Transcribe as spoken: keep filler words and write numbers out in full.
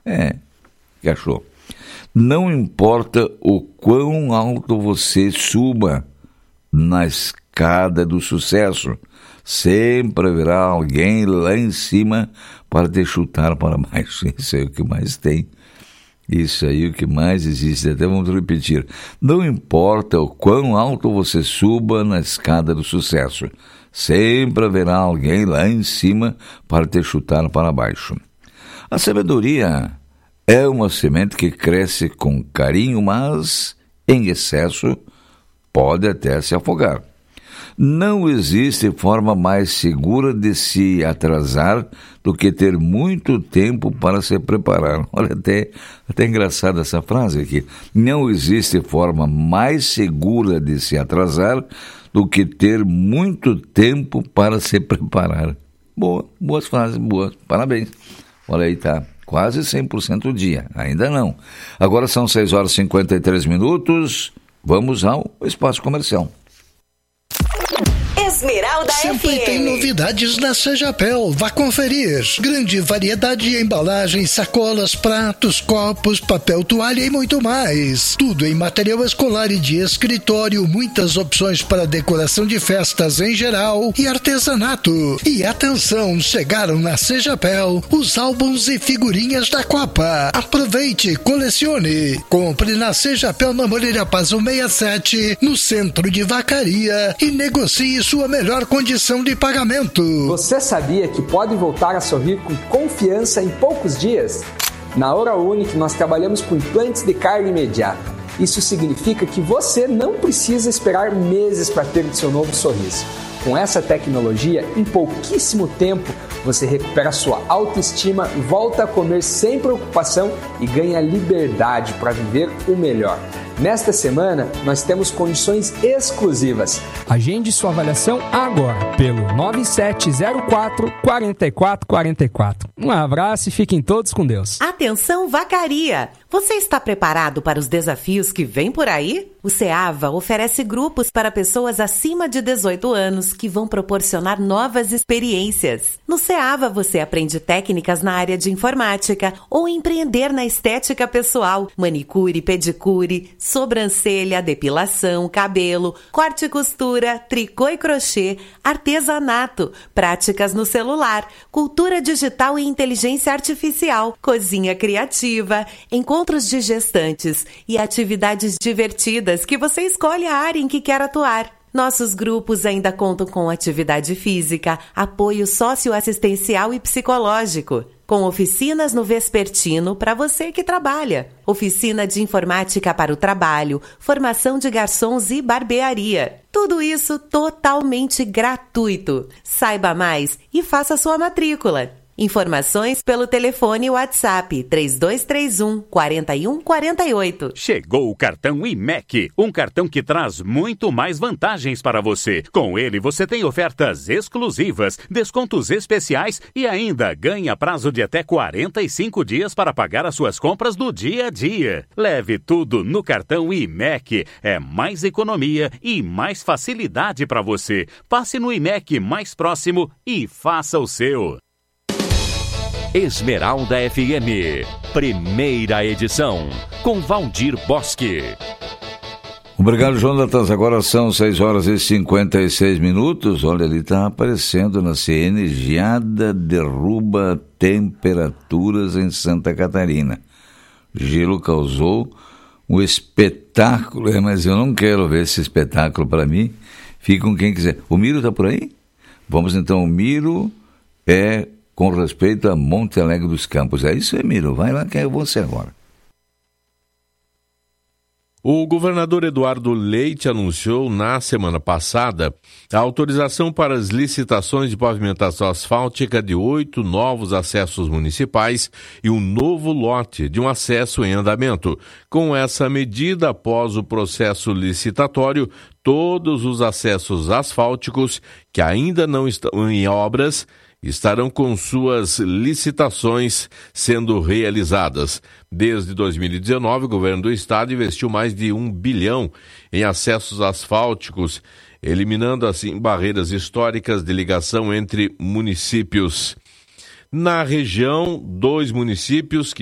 É, que achou? Não importa o quão alto você suba na escada do sucesso, sempre haverá alguém lá em cima para te chutar para baixo. Isso aí é o que mais tem. Isso aí é o que mais existe. Até vamos repetir. Não importa o quão alto você suba na escada do sucesso, sempre haverá alguém lá em cima para te chutar para baixo. A sabedoria é uma semente que cresce com carinho, mas em excesso pode até se afogar. Não existe forma mais segura de se atrasar do que ter muito tempo para se preparar. Olha, até, até engraçada essa frase aqui. Não existe forma mais segura de se atrasar do que ter muito tempo para se preparar. Boa, boas frases, boas. Parabéns. Olha aí, tá quase cem por cento do dia. Ainda não. Agora são seis horas e cinquenta e três minutos. Vamos ao espaço comercial. Esmeralda Sempre F M. tem novidades na Sejapel. Vá conferir. Grande variedade de embalagens, sacolas, pratos, copos, papel toalha e muito mais. Tudo em material escolar e de escritório. Muitas opções para decoração de festas em geral e artesanato. E atenção, chegaram na Sejapel os álbuns e figurinhas da Copa. Aproveite, colecione. Compre na Sejapel na Moreira Paz cento e sessenta e sete, no centro de Vacaria, e negocie sua melhor condição de pagamento. Você sabia que pode voltar a sorrir com confiança em poucos dias? Na Oral Unique nós trabalhamos com implantes de carga imediata. Isso significa que você não precisa esperar meses para ter o seu novo sorriso. Com essa tecnologia, em pouquíssimo tempo, você recupera sua autoestima, volta a comer sem preocupação e ganha liberdade para viver o melhor. Nesta semana, nós temos condições exclusivas. Agende sua avaliação agora pelo nove sete zero quatro, quatro quatro quatro quatro. Um abraço e fiquem todos com Deus. Atenção, Vacaria! Você está preparado para os desafios que vêm por aí? O SEAVA oferece grupos para pessoas acima de dezoito anos que vão proporcionar novas experiências. No SEAVA você aprende técnicas na área de informática ou empreender na estética pessoal, manicure, pedicure, sobrancelha, depilação, cabelo, corte e costura, tricô e crochê, artesanato, práticas no celular, cultura digital e inteligência artificial, cozinha criativa, encontros de gestantes e atividades divertidas que você escolhe a área em que quer atuar. Nossos grupos ainda contam com atividade física, apoio socioassistencial e psicológico, com oficinas no vespertino para você que trabalha, oficina de informática para o trabalho, formação de garçons e barbearia. Tudo isso totalmente gratuito. Saiba mais e faça sua matrícula. Informações pelo telefone WhatsApp três dois três um, quatro um quatro oito. Chegou o cartão I M E C, um cartão que traz muito mais vantagens para você. Com ele você tem ofertas exclusivas, descontos especiais e ainda ganha prazo de até quarenta e cinco dias para pagar as suas compras do dia a dia. Leve tudo no cartão I M E C. É mais economia e mais facilidade para você. Passe no I M E C mais próximo e faça o seu. Esmeralda F M, primeira edição, com Valdir Bosque. Obrigado, Jonatas. Agora são seis horas e cinquenta e seis minutos. Olha, ali está aparecendo na C N, geada derruba temperaturas em Santa Catarina. Gelo causou um espetáculo, é, mas eu não quero ver esse espetáculo para mim. Fica com quem quiser. O Miro está por aí? Vamos então, o Miro é... com respeito a Monte Alegre dos Campos. É isso, Emílio? Vai lá que é você agora. O governador Eduardo Leite anunciou na semana passada a autorização para as licitações de pavimentação asfáltica de oito novos acessos municipais e um novo lote de um acesso em andamento. Com essa medida, após o processo licitatório, todos os acessos asfálticos que ainda não estão em obras estarão com suas licitações sendo realizadas. Desde dois mil e dezenove, o governo do estado investiu mais de um bilhão em acessos asfálticos, eliminando assim barreiras históricas de ligação entre municípios. Na região, dois municípios que